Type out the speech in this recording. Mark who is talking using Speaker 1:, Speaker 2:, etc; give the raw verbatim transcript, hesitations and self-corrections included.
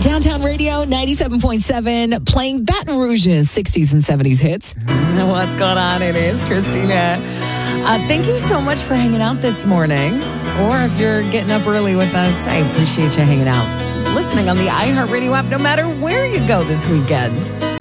Speaker 1: Downtown Radio, ninety-seven point seven, playing Baton Rouge's sixties and seventies hits. What's going on? It is Christina. Uh, thank you so much for hanging out this morning. Or if you're getting up early with us, I appreciate you hanging out. Listening on the iHeartRadio app, no matter where you go this weekend.